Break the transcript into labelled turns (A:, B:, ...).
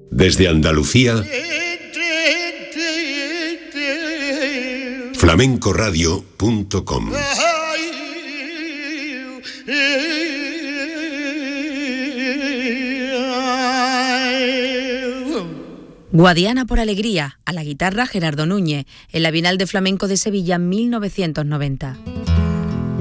A: Desde Andalucía, flamencoradio.com.
B: Guadiana por Alegría, a la guitarra Gerardo Núñez, en la Bienal de Flamenco de Sevilla 1990.